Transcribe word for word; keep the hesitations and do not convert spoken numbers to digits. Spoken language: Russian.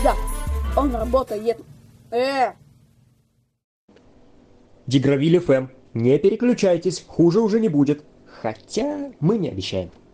Да, он работает. Э! Дигравиль эф эм. Не переключайтесь, хуже уже не будет. Хотя мы не обещаем.